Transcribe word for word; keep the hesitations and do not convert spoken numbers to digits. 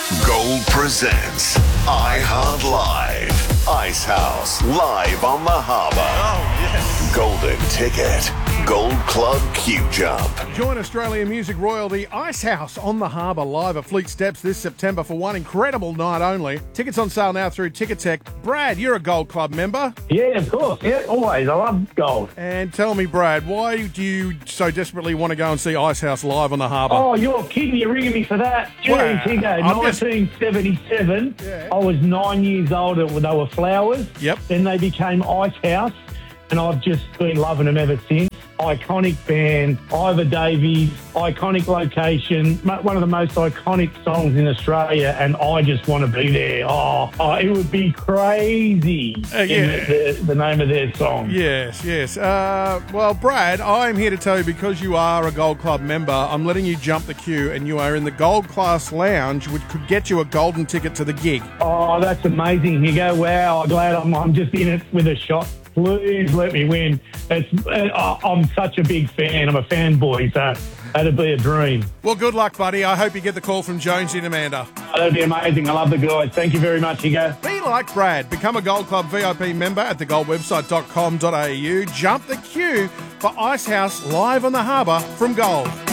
Gold presents iHeart Live. Icehouse live on the harbour. Oh, yes. Golden Ticket. Gold Club Q Jump. Join Australian music royalty Icehouse on the harbour live at Fleet Steps this September for one incredible night only. Tickets on sale now through Ticketek. Brad, you're a Gold Club member. Yeah, of course. Yeah, always. I love gold. And tell me, Brad, why do you so desperately want to go and see Icehouse live on the harbour? Oh, you're kidding. You're ringing me for that. Jerry Wow. Tiggo, I'm just- nineteen seventy-seven. Yeah. I was nine years old. They were Flowers. Yep. Then they became Icehouse, and I've just been loving them ever since. Iconic band, Ivor Davies, iconic location, mo- one of the most iconic songs in Australia, and I just want to be there. Oh, oh it would be crazy. Uh, yeah. in the, the, the name of their song. Yes, yes. Uh, well, Brad, I'm here to tell you because you are a Gold Club member, I'm letting you jump the queue and you are in the Gold Class Lounge, which could get you a golden ticket to the gig. Oh, that's amazing. You go, wow, I'm glad I'm, I'm just in it with a shot. Please let me win. It's, uh, I'm such a big fan. I'm a fanboy, so that'd be a dream. Well, good luck, buddy. I hope you get the call from Jonesy and Amanda. Oh, that'd be amazing. I love the guys. Thank you very much, Hugo. Be like Brad. Become a Gold Club V I P member at the gold website dot com dot a u. Jump the queue for Icehouse live on the harbour from Gold.